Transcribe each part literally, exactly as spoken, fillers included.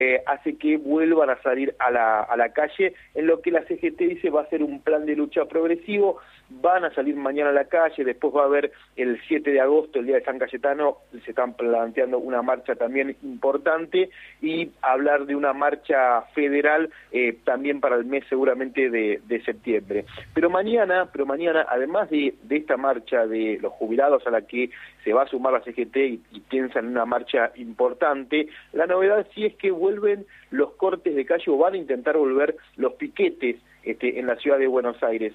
Eh, hace que vuelvan a salir a la, a la calle, en lo que la C G T dice va a ser un plan de lucha progresivo. Van a salir mañana a la calle, después va a haber el siete de agosto, el día de San Cayetano, se están planteando una marcha también importante, y hablar de una marcha federal eh, también para el mes seguramente de, de septiembre. Pero mañana, pero mañana, además de, de esta marcha de los jubilados a la que se va a sumar la C G T y, y piensan en una marcha importante, la novedad sí es que vuelven los cortes de calle, o van a intentar volver los piquetes Este, en la ciudad de Buenos Aires.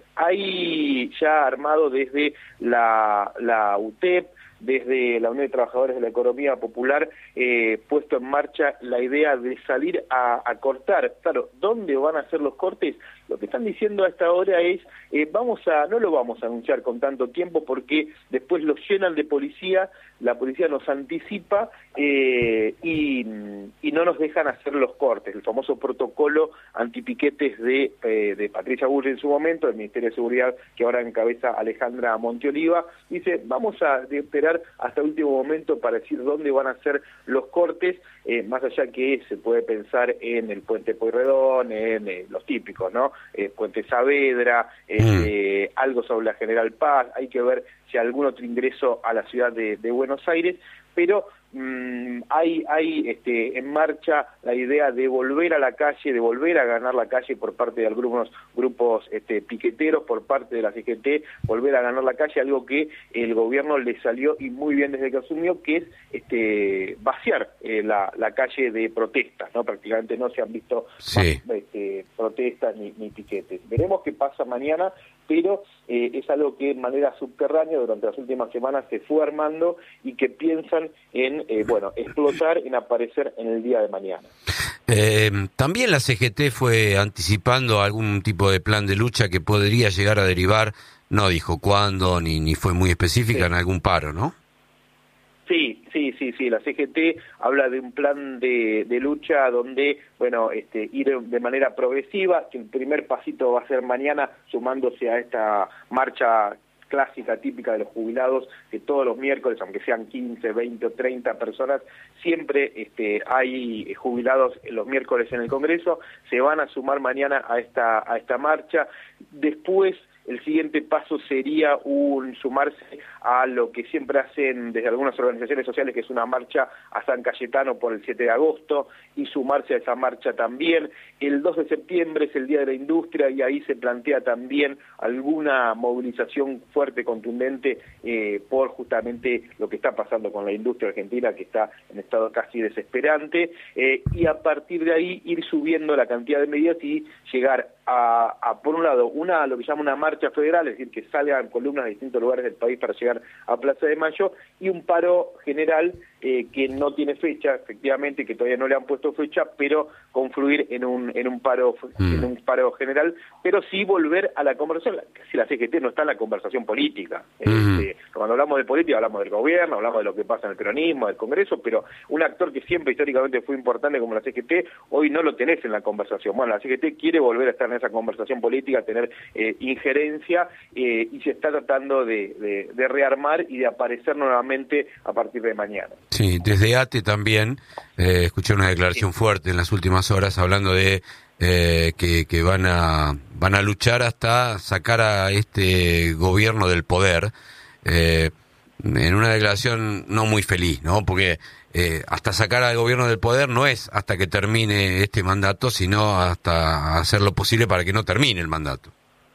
Hay ya armado desde la, la U T E P, desde la Unión de Trabajadores de la Economía Popular, eh, puesto en marcha la idea de salir a, a cortar. Claro, ¿dónde van a hacer los cortes? Lo que están diciendo a esta hora es, eh, vamos a, no lo vamos a anunciar con tanto tiempo porque después los llenan de policía, la policía nos anticipa eh, y, y no nos dejan hacer los cortes. El famoso protocolo antipiquetes de, eh, de Patricia Bullrich en su momento, del Ministerio de Seguridad que ahora encabeza Alejandra Monteoliva, dice, vamos a esperar hasta el último momento para decir dónde van a ser los cortes, eh, más allá que se puede pensar en el Puente Pueyrredón, en eh, los típicos, ¿no? Eh, Puente Saavedra, eh, mm. eh, algo sobre la General Paz, hay que ver si hay algún otro ingreso a la ciudad de, de Buenos Aires, pero mmm, hay, hay este, en marcha la idea de volver a la calle, de volver a ganar la calle por parte de algunos grupos este, piqueteros, por parte de la C G T, volver a ganar la calle, algo que el gobierno le salió y muy bien desde que asumió, que es este, vaciar eh, la, la calle de protestas, ¿no? Prácticamente no se han visto sí. más, este, protestas ni, ni piquetes. Veremos qué pasa mañana, pero eh, es algo que de manera subterránea durante las últimas semanas se fue armando y que piensan en, eh, bueno, explotar, en aparecer en el día de mañana. Eh, también la C G T fue anticipando algún tipo de plan de lucha que podría llegar a derivar, no dijo cuándo, ni, ni fue muy específica, sí. en algún paro, ¿no? Sí, sí, sí, sí, la C G T habla de un plan de, de lucha donde, bueno, este, ir de manera progresiva, que el primer pasito va a ser mañana sumándose a esta marcha clásica, típica de los jubilados, que todos los miércoles, aunque sean quince, veinte o treinta personas, siempre este, hay jubilados los miércoles en el Congreso, se van a sumar mañana a esta, a esta marcha. Después, el siguiente paso sería un sumarse a lo que siempre hacen desde algunas organizaciones sociales, que es una marcha a San Cayetano por el siete de agosto, y sumarse a esa marcha también. El dos de septiembre es el Día de la Industria, y ahí se plantea también alguna movilización fuerte, contundente, eh, por justamente lo que está pasando con la industria argentina, que está en estado casi desesperante, eh, y a partir de ahí ir subiendo la cantidad de medidas y llegar a, a por un lado, una lo que llama una marcha federal, es decir, que salgan columnas de distintos lugares del país para llegar a Plaza de Mayo, y un paro general eh, que no tiene fecha, efectivamente, que todavía no le han puesto fecha, pero confluir en un en un paro mm. en un paro general, pero sí volver a la conversación. Si la C G T no está en la conversación política, mm. este, cuando hablamos de política hablamos del gobierno, hablamos de lo que pasa en el peronismo, del Congreso, pero un actor que siempre históricamente fue importante como la C G T, hoy no lo tenés en la conversación. Bueno, la C G T quiere volver a estar en esa conversación política, tener eh, injerencia, eh, y se está tratando de, de, de rearmar y de aparecer nuevamente a partir de mañana. Sí, desde A T E también eh, escuché una declaración sí. fuerte en las últimas horas hablando de eh, que, que van a van a luchar hasta sacar a este gobierno del poder, eh, en una declaración no muy feliz, ¿no? Porque eh, hasta sacar al gobierno del poder no es hasta que termine este mandato, sino hasta hacer lo posible para que no termine el mandato.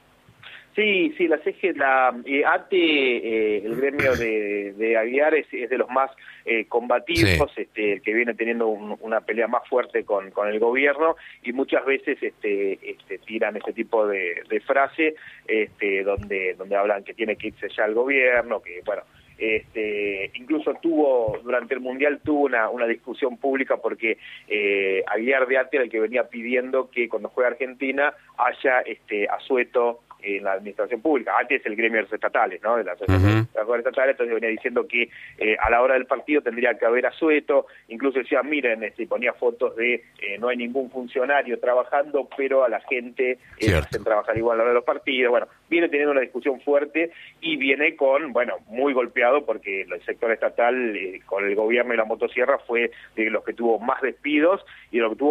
Sí, sí, la C G, la eh, A T E, eh, el gremio de, de Aguiar es, es de los más eh, combativos, sí. este, el que viene teniendo un, una pelea más fuerte con, con el gobierno, y muchas veces este, este, tiran ese tipo de, de frase, este, donde, donde hablan que tiene que irse ya el gobierno, que bueno. Este, incluso tuvo, durante el Mundial tuvo una, una discusión pública porque eh, Aguiar de A T E era el que venía pidiendo que cuando juega Argentina haya este, asueto en la administración pública. Antes el gremio de los estatales, ¿no? De la Asociación uh-huh. de Trabajadores Estatales, entonces venía diciendo que eh, a la hora del partido tendría que haber asueto, incluso decía, miren, este, ponía fotos de eh, no hay ningún funcionario trabajando, pero a la gente eh, hacen trabajar igual a la hora de los partidos. Bueno, viene teniendo una discusión fuerte y viene con, bueno, muy golpeado porque el sector estatal eh, con el gobierno y la motosierra fue de los que tuvo más despidos y de los que tuvo